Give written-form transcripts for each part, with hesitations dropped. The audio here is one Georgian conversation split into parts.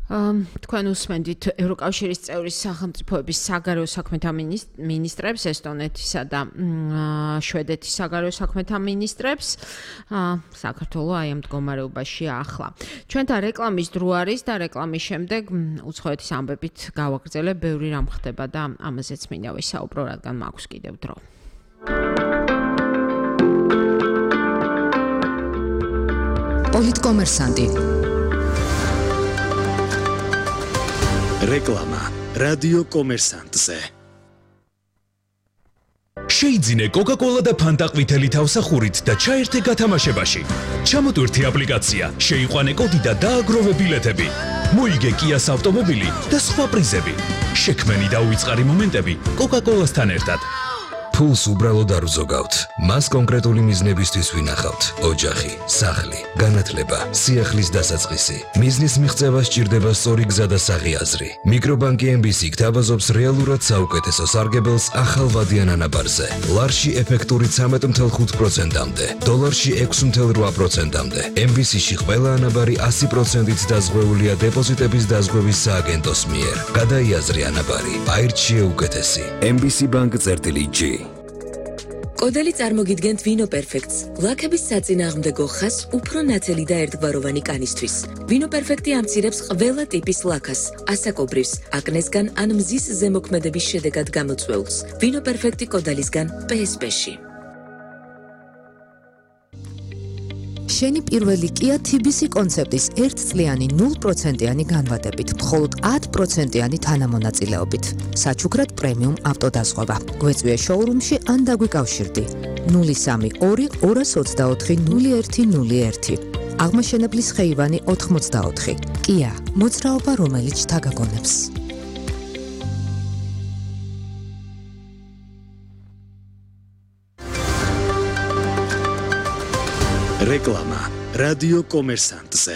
თქვენ უსმენთ ევროკავშირის წევრი სახელმწიფოების საგარეო საქმეთა მინისტრებს, ესტონეთისა და შვედეთის საგარეო საქმეთა მინისტრებს. საქართველო აი ამ მდგომარეობაშია ახლა. ჩვენთან რეკლამის დრო არის და რეკლამის შემდეგ უცხოეთის ამბებით გავაგრძელებ, ბევრი რამ ხდება და ამაზეც მინდა ვისაუბრო, რადგან მაქვს კიდევ დრო. პოლიტკომერსანტი. რეკლამა რადიო კომერსანტზე. შეიძინე კოკა-კოლა და ფანტა ყვითელი თავსახურით და ჩაერთე გათამაშებაში. ჩამოტვირთე აპლიკაცია, შეიყვანე კოდი და დააგროვე ბილეთები. მოიგე კიას ავტომობილი და სხვა პრიზები. შექმენი და უიწყარი მომენტები კოკა-კოლასთან ერთად. ფულს უბრალოდ არ უზოგავთ. მას კონკრეტული მიზნებისთვის ვინახავთ. ოჯახი, სახლი, განათლება, სიახლის დასაწყისი. მიზნის მიღწევა სჭირდება სწორი გზა და საღი აზრი. მიკრობანკი MBC გთავაზობს რეალურად საუკეთესო სარგებელს ახალ ვადიან ანაბარზე. ლარში ეფექტური 13.5%-მდე, დოლარში 6.8%-მდე. MBC-ში ყველა ანაბარი 100%-ით დაზღვეულია დეპოზიტების დაზღვევის სააგენტოს მიერ. გადაიაზრე ანაბარი, აირჩიე უკეთესი. MBC Bank-G. კოდელი წარმოგიდგენთ ვინო პერფექტს, ლაქების საწინააღმდეგო ხაზს უფრო ნათელი და ერთგვაროვანი კანისთვის. ვინო პერფექტი ამცირებს ყველა ტიპის ლაქას, ასაკობრივს, აკნესგან ან მზის ზემოქმედების შედეგად გამოწვეულს. ვინო პერფექტი კოდელისგან PSP-ში. შენი პირველი Kia TBC კონცეპტის 1-წლიანი 0%-იანი განვადებით, მხოლოდ 10%-იანი თანამონაწილეობით. საჩუქრად პრემიუმ ავტოდაზღვევა. გვეწვია შოურუმში ან დაგვიკავშირდი. 032 224 0101. აღმაშენებლის ხეივანი 84. Kia, მოძრაობა რომელიც თაგაგონებს. რეკლამა რადიო კომერსანტზე.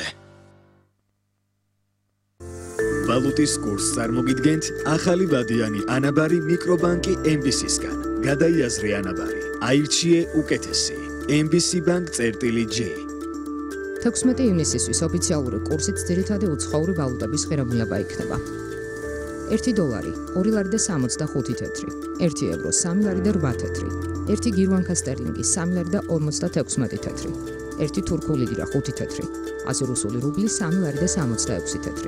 ვალუტის კურსს წარმოგიდგენთ ახალი ვადიანი ანაბარი მიკრობანკი MBC-სგან. გადაიაზრე ანაბარი, აირჩიე უკეთესი. MBC Bank-G. 16 ივნისისთვის ოფიციალური კურსით ძირითადი უცხოური ვალუტების ღირებულება იქნება. 1 დოლარი 2 ლარი და 65 თეთრი, 1 ევრო 3 ლარი და 8 თეთრი, 1 გირვანკა სტერლინგი 3 ლარი და 56 თეთრი, 1 თურქული ლირა 5 თეთრი, 100 რუსული რუბლი 3 ლარი და 66 თეთრი.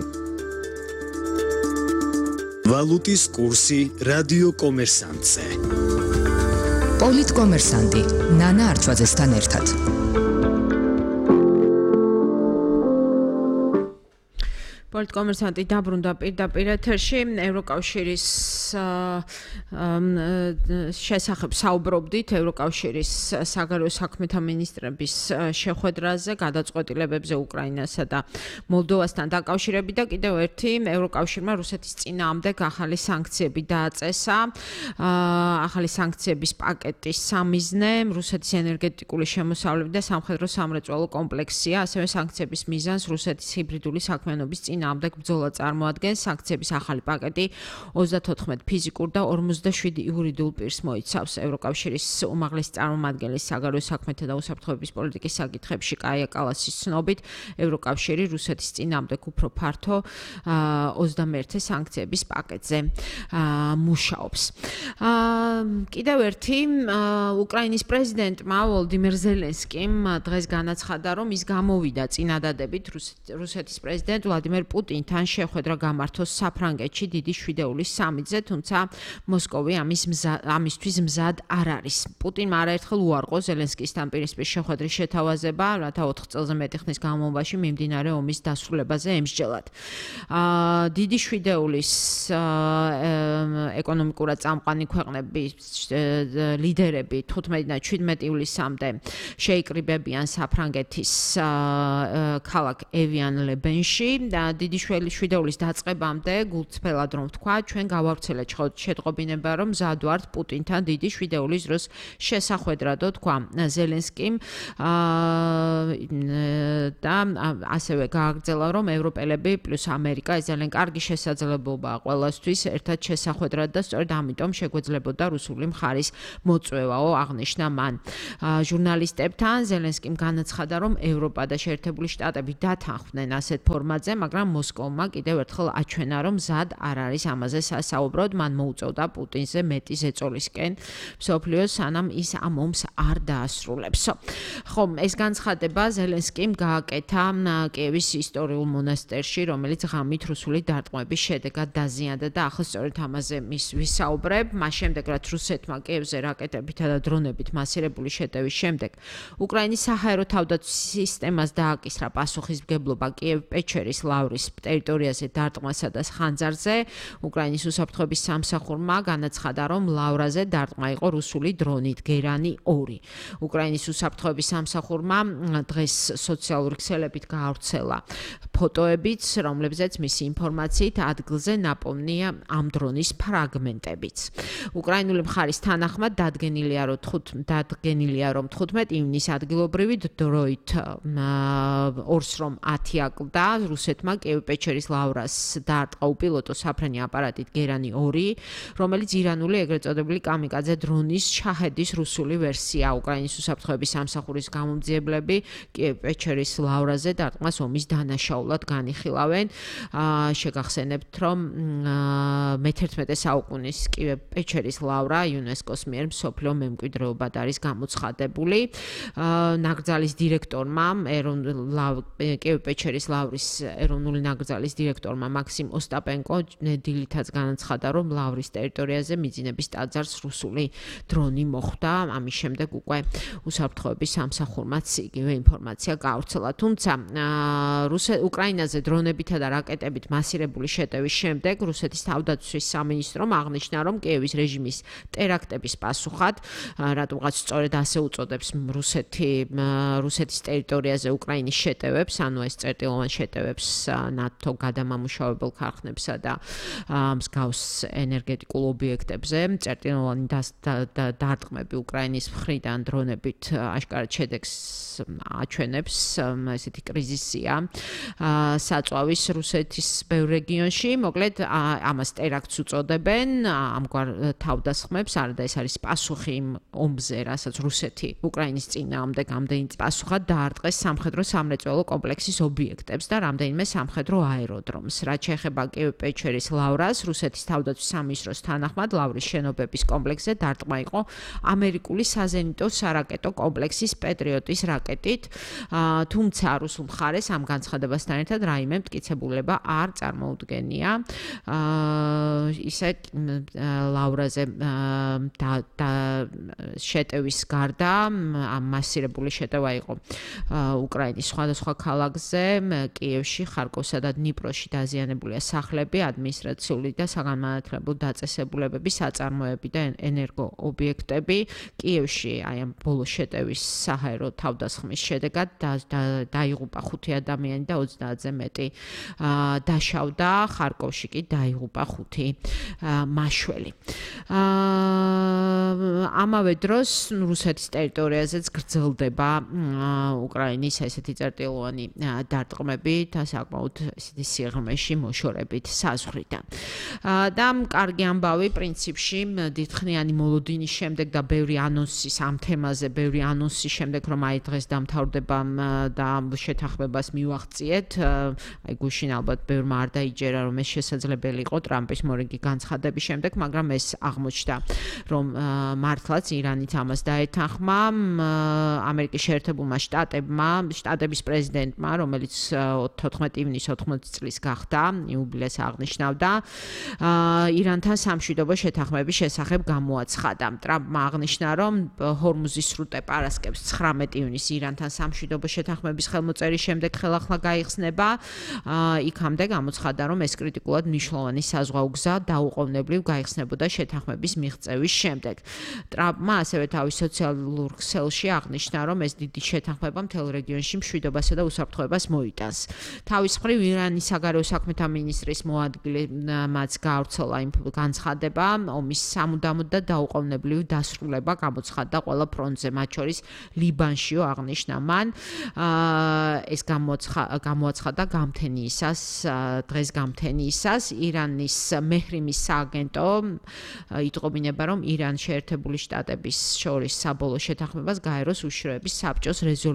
ვალუტის კურსი რადიო კომერსანტზე. პოლიტკომერსანტი ნანა არჩვაძესთან ერთად. პოლიტკომერსანტი დაბრუნდა პირდაპირ ეთერში. ევროკავშირის შესახებ საუბრობდით, ევროკავშირის საგარეო საქმეთა მინისტრების შეხვედრაზე, გადაწყვეტილებებზე უკრაინასა და მოლდოვასთან დაკავშირებით და კიდევ ერთი ევროკავშირმა რუსეთის წინააღმდეგ ახალი სანქციები დააწესა. ახალი სანქციების პაკეტის სამიზნე რუსეთის ენერგეტიკული შემოსავლები და სამხედრო-სამრეწველო კომპლექსია, ასევე სანქციების მიზანს რუსეთის ჰიბრიდული საქმიანობის წინააღმდეგ ბრძოლა წარმოადგენს. სანქციების ახალი პაკეტი 34 ფიზიკურ და 47 იურიდიულ პირს მოიცავს. ევროკავშირის უმაღლესი წარმომადგენლის საგარეო საქმეთა და უსაფრთხოების პოლიტიკის საკითხებში კაია კალასის ცნობით, ევროკავშირი რუსეთის წინააღმდეგ უფრო ფართო 21 სანქციების პაკეტზე მუშაობს. კიდევ ერთი უკრაინის პრეზიდენტმა ვოლდიმირ ზელენსკიმ დღეს განაცხადა, რომ ის გამოვიდა წინადადებით რუსეთის პრეზიდენტ ვლადიმერ პუტინთან შეხვედრა გამართოს საფრანგეთში დიდი შვიდეულის სამიტზე, თუმცა მოსკოვი ამისთვის მზად არ არის. პუტინმა არაერთხელ უარყო ზელენსკისთან პირისპირ შეხვედრის შეთავაზება, რათა 4 წელზე მეტი ხნის განმავლობაში მიმდინარე ომის დასრულებაზე ემსჯელად. დიდი შვიდეულის ეკონომიკურად წამყვანი ქვეყნების ლიდერები 15 და 17 ივლისამდე შეიკრიბებიან საფრანგეთის ქალაქ ევიან-ლე-ბენში და დიდი შვიდეულის დაწყებამდე გულწრფელად რომ ვთქვა, ჩვენ გავავრცელეთ შეტყობინება, რომ მზად ვართ პუტინთან დიდი შვიდეულის დროს შესახვედრადო, თქვა ზელენსკიმ და ასევე გააგრძელა, რომ ევროპელები პლუს ამერიკა ეს ძალიან კარგი შესაძლებლობაა ყველასთვის ერთად შესახვედრად და სწორედ ამიტომ შეგვეძლებოდა რუსული მხარის მოწვევაო, აღნიშნა მან. ჟურნალისტებთან ზელენსკიმ განაცხადა, რომ ევროპა და შეერთებული შტატები დათანხმდნენ ასეთ ფორმატზე, მაგრამ მოსკოვმა კიდევ ერთხელ აჩვენა, რომ მზად არ არის ამაზე სასაუბროდ, მან მოუწოდა პუტინზე მეტი ზეწოლისკენ მსოფლიო სანამ ის ამ ომს არ დაასრულებს. ხომ, ეს განცხადება ზელენსკიმ გააკეთა კიევის ისტორიულ მონასტერში, რომელიც ღამით რუსული დარტყმების შედეგად დაზიანდა და ახლა სწორედ ამაზე ვისაუბრებ. მას შემდეგ, რაც რუსეთმა კიევზე რაკეტებითა და დრონებით მასირებული შეტევის შემდეგ უკრაინის საჰაერო თავდაცვის სისტემას დააკისრა პასუხისმგებლობა კიევ-პეჩერის ლავრის ტერიტორიაზე დარტყმასა და ხანძარზე, უკრაინის უსაფრთხოების სამსახურმა განაცხადა, რომ ლავრაზე დარტყმა იყო რუსული დრონით გერანი 2. უკრაინის უსაფრთხოების სამსახურმა დღეს სოციალური ქსელებით გაავრცელა ფოტოებიც, რომლებზეც მისი ინფორმაციით ადგილზე ნაპოვნია ამ დრონის ფრაგმენტებიც. უკრაინული მხარის თანახმად დადგენილია, რომ 15 ივნისს ადგილობრივი დროით 2:10 აკლდა რუსეთმა კიევ-პეჩერის ლავრას დაარტყა უპილოტო საფრენი აპარატით გერანი 2, რომელიც ირანული ეგრეთ წოდებული კამიკაძე დრონის შაჰედის რუსული ვერსია. უკრაინის უსაფრთხოების სამსახურის გამომძიებლები კიევ-პეჩერის ლავრაზე დარტყმას ომის დანაშაულად განიხილავენ. შეგახსენებთ, რომ მე-11 საუკუნის კიევ-პეჩერის ლავრა იუნესკოს მიერ მსოფლიო მემკვიდრეობად არის გამოცხადებული. ნაკრძალის დირექტორმა, კიევ-პეჩერის ლავრის ეროვნული ნაკრძალის დირექტორმა მაქსიმ ოსტაპენკო დილითაც განაცხადა, რომ ლავრის ტერიტორიაზე მიძინების ტაძარს რუსული დრონი მოხვდა. ამის შემდეგ უკვე უსაფრთხოების სამსახურმაც იგივე ინფორმაცია გაავრცელა. თუმცა უკრაინაზე დრონებითა და რაკეტებით მასირებული შეტევის შემდეგ რუსეთის თავდაცვის სამინისტრომ აღნიშნა, რომ კიევის რეჟიმის ტერაქტების პასუხად, რატომღაც სწორედ ასე უწოდებს რუსეთის ტერიტორიაზე უკრაინის შეტევებს, ანუ ეს წერტილოვან შეტევებს ნატო გადამამუშავებელ ქარხნებსა და მსგავს ენერგეტიკულ ობიექტებზე, წერტილოვანი დარტყმები უკრაინის მხრიდან დრონებით აშკარად შედეგს აჩვენებს, ესეთი კრიზისია საწვავის რუსეთის ბევრ რეგიონში. მოკლედ, ამას ტერაქტს უწოდებენ, ამგვარ თავდასხმებს, არადა ეს არის პასუხი იმ ომზე, რასაც რუსეთი უკრაინის წინააღმდეგ ამდენი პასუხად დაარტყეს სამხედრო სამრეწველო კომპლექსის ობიექტებს და რამდენიმე სამხედრო აეროდრომს. რაც შეეხება კიევ-პეჩერის ლავრას, რუსეთის თავდაცვის სამინისტროს თანახმად, ლავრის შენობების კომპლექსზე დარტყმა იყო ამერიკული საზენიტო სარაკეტო კომპლექსის პეტრიოტის რაკეტით, თუმცა რუსულ მხარეს ამ განცხადებასთან ერთად რაიმე მტკიცებულება არ წარმოუდგენია. ისე ლავრაზე შეტევის გარდა მასირებული შეტევა იყო უკრაინის სხვადასხვა ქალაქზე, კიევში, ხარკოვსა და დნიპროში დაზიანებულია სახლები, ადმინისტრაციული და საგანმანათლებლო დაწესებულებები, საწარმოები და ენერგო ობიექტები. კიევში აი ამ ბოლო შეტევის საჰაერო თავდასხმის შედეგად დაიღუპა 5 ადამიანი და 30-ზე მეტი დაშავდა. ხარკოვში კი დაიღუპა 5 მაშველი. ამავე დროს რუსეთის ტერიტორიაზეც გრძელდება უკრაინის ესეთი წერტილოვანი დარტყმები და საკმაოდ ესეთი სიღრმეში მოშორებით საზღვრიდან. და კარგი ამბავი პრინციპში დიდხნიანი მოლოდინის შემდეგ და ბევრი ანონსის ამ თემაზე, ბევრი ანონსის შემდეგ, რომ აი დღეს დამთავრდება და შეთანხმებას მივაღწიეთ, აი გუშინ ალბათ ბევრმა არ დაიჯერა, რომ ეს შესაძლებელი იყო ტრამპის მორიგი განცხადების შემდეგ, მაგრამ ეს აღმოჩნდა, რომ მართლაც ირანით ამას დაეთანხმა. ამერიკის შეერთებულმა შტატების პრეზიდენტმა, რომელიც 14 ივნისს 80 წლის გახდა, იუბილეს აღნიშნავდა, ირანთან სამშვიდობო შეთანხმების შესახებ გამოაცხადა. ტრამპმა აღნიშნა, რომ ჰორმუზის სრუტე პარასკევს 19 ივნისს ირანთან სამშვიდობო შეთანხმების ხელმოწერის შემდეგ ხელახლა გაიხსნება. იქამდე გამოცხადა, რომ ეს კრიტიკულად მნიშვნელოვანი საზღვაო გზა დაუყოვნებლივ გაიხსნებოდა შეთანხმების მიღწევის შემდეგ. ტრამპმა ასევე თავის სოციალურ ქსელში აღნიშნა, რომ ეს დიდი შეთანხმება მთელ რეგიონში მშვიდობასა და უსაფრთხოებას მოიტანს. თავის მხრივ ირანის საგარეო საქმეთა მინისტრის მოადგილემაც გაავრცელა იმ განცხადება, ომის სამუდამოდ და დაუყოვნებლივ დასრულება გამოცხადდა ყველა ფრონტზე, მათ შორის ლიბანშიო აღნიშნა მან. ეს გამოაცხადა დღეს გამთენიისას ირანის მეჰრიმის სააგენტო იტყობინება, რომ ირან შეერთებული შტატების შორის საბოლოო შეთანხმებას გაეროს უშიშროების საბჭოს